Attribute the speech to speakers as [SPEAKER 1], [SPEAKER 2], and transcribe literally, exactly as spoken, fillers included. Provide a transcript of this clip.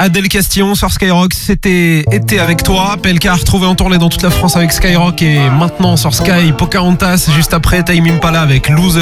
[SPEAKER 1] Adèle Castillon sur Skyrock, c'était été avec toi. P L K retrouvé en tournée dans toute la France avec Skyrock et maintenant sur Sky, Pocahontas, juste après Time Impala avec Loser.